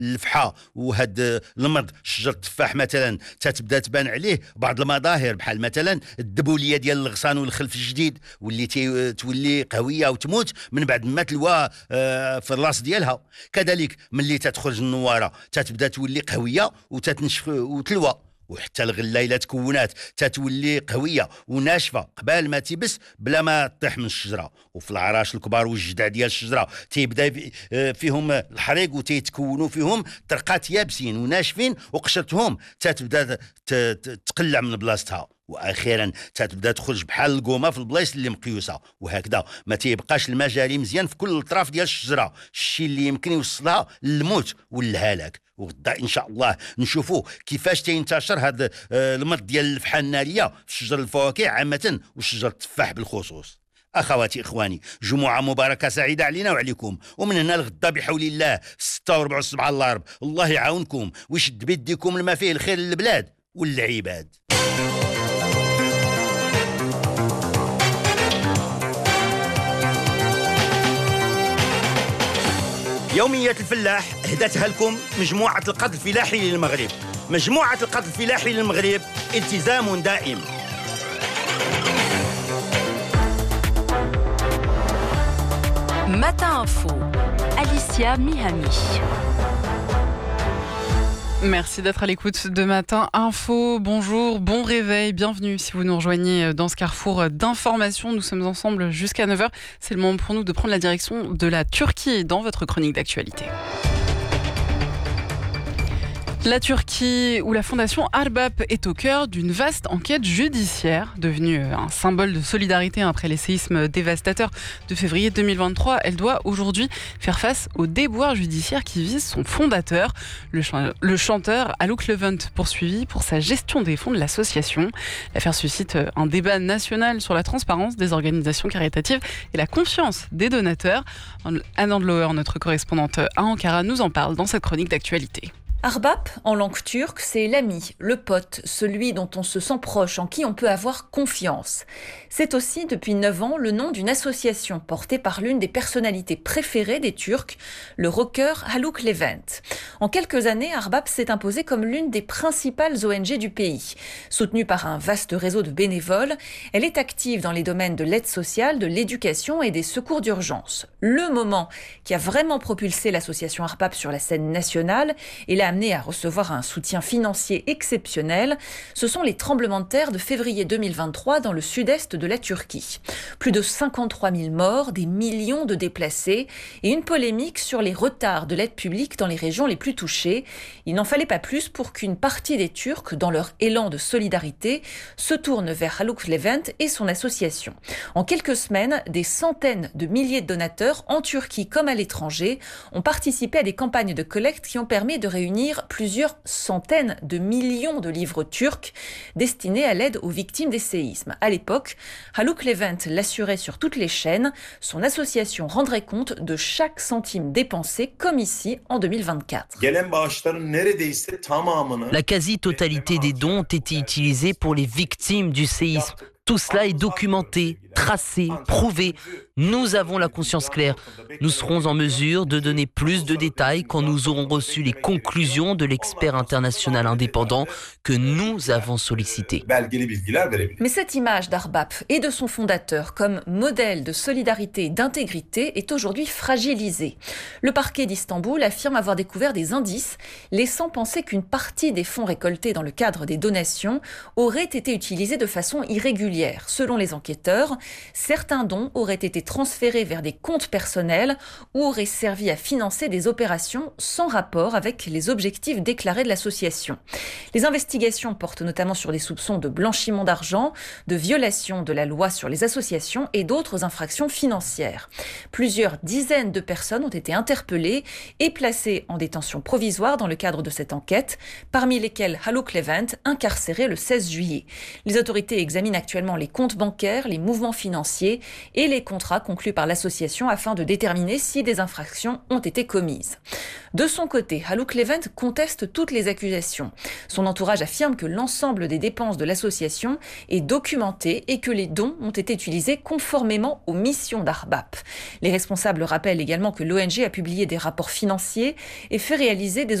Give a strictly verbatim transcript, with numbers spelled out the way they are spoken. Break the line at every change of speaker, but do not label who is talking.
الفحه وهاد المرض شجر التفاح مثلا تتبدا تبان عليه بعض المظاهر بحال مثلا الدبوليه ديال الغصان والخلف الجديد واللي تولي قويه وتموت من بعد ما تلوى في الراس ديالها. كذلك ملي تتخرج النواره تتبدا تولي قويه وتتنشف وتلوى، وحتى الغله الا تكونات تتولي قويه وناشفه قبال ما تيبس بلا ما تطيح من الشجره. وفي العراش الكبار والجدع ديال الشجره تيبدا فيهم الحريق وتيتكونوا فيهم طرقات يابسين وناشفين وقشرتهم تتبدا تقلع من بلاصتها، واخيرا تتبدا تخرج بحال القومه في البلايص اللي مقيوسه، وهكذا ما تيبقاش المجاري مزيان في كل الاطراف ديال الشجره، الشيء اللي يمكن يوصلها للموت والهلاك. وغدا ان شاء الله نشوفوا كيفاش تينتشر هذا المرض ديال الفحه الناريه في شجر الفواكه عامه وشجر التفاح بالخصوص. اخواتي اخواني، جمعه مباركه سعيده علينا وعليكم، ومن هنا لغدا بحول الله ستة وربع الصبح على الارب. الله يعاونكم ويشد بيديكم لما فيه الخير للبلاد والعباد. يومية الفلاح هدتها لكم مجموعة القض الفلاحي للمغرب. مجموعة القض الفلاحي للمغرب، التزام دائم.
Matin Info, Alicia Mihami.
Merci d'être à l'écoute de Matin Info. Bonjour, bon réveil, bienvenue si vous nous rejoignez dans ce carrefour d'informations. Nous sommes ensemble jusqu'à neuf heures. C'est le moment pour nous de prendre la direction de la Turquie dans votre chronique d'actualité. La Turquie, où la fondation Arbap est au cœur d'une vaste enquête judiciaire, devenue un symbole de solidarité après les séismes dévastateurs de février deux mille vingt-trois. Elle doit aujourd'hui faire face au déboire judiciaire qui vise son fondateur, le, ch- le chanteur Haluk Levent, poursuivi pour sa gestion des fonds de l'association. L'affaire suscite un débat national sur la transparence des organisations caritatives et la confiance des donateurs. Anne Andlauer, notre correspondante à Ankara, nous en parle dans cette chronique d'actualité.
Arbap, en langue turque, c'est l'ami, le pote, celui dont on se sent proche, en qui on peut avoir confiance. C'est aussi, depuis neuf ans, le nom d'une association portée par l'une des personnalités préférées des Turcs, le rocker Haluk Levent. En quelques années, Arbap s'est imposée comme l'une des principales O N G du pays. Soutenue par un vaste réseau de bénévoles, elle est active dans les domaines de l'aide sociale, de l'éducation et des secours d'urgence. Le moment qui a vraiment propulsé l'association Arbap sur la scène nationale et l'a amené à recevoir un soutien financier exceptionnel, ce sont les tremblements de terre de février deux mille vingt-trois dans le sud-est de la Turquie. Plus de cinquante-trois mille morts, des millions de déplacés et une polémique sur les retards de l'aide publique dans les régions les plus touchées. Il n'en fallait pas plus pour qu'une partie des Turcs, dans leur élan de solidarité, se tourne vers Haluk Levent et son association. En quelques semaines, des centaines de milliers de donateurs, en Turquie comme à l'étranger, ont participé à des campagnes de collecte qui ont permis de réunir plusieurs centaines de millions de livres turcs destinés à l'aide aux victimes des séismes. À l'époque, Haluk Levent l'assurait sur toutes les chaînes. Son association rendrait compte de chaque centime dépensé, comme ici en deux mille vingt-quatre.
La quasi-totalité des dons ont été utilisés pour les victimes du séisme. Tout cela est documenté, tracé, prouvé. Nous avons la conscience claire. Nous serons en mesure de donner plus de détails quand nous aurons reçu les conclusions de l'expert international indépendant que nous avons sollicité.
Mais cette image d'Arbap et de son fondateur comme modèle de solidarité et d'intégrité est aujourd'hui fragilisée. Le parquet d'Istanbul affirme avoir découvert des indices laissant penser qu'une partie des fonds récoltés dans le cadre des donations auraient été utilisés de façon irrégulière. Selon les enquêteurs, certains dons auraient été transférés vers des comptes personnels ou auraient servi à financer des opérations sans rapport avec les objectifs déclarés de l'association. Les investigations portent notamment sur des soupçons de blanchiment d'argent, de violation de la loi sur les associations et d'autres infractions financières. Plusieurs dizaines de personnes ont été interpellées et placées en détention provisoire dans le cadre de cette enquête, parmi lesquelles Haluk Levent, incarcéré le seize juillet. Les autorités examinent actuellement les comptes bancaires, les mouvements financiers et les contrats contrat conclu par l'association afin de déterminer si des infractions ont été commises. De son côté, Halouk Levent conteste toutes les accusations. Son entourage affirme que l'ensemble des dépenses de l'association est documenté et que les dons ont été utilisés conformément aux missions d'Arbap. Les responsables rappellent également que l'O N G a publié des rapports financiers et fait réaliser des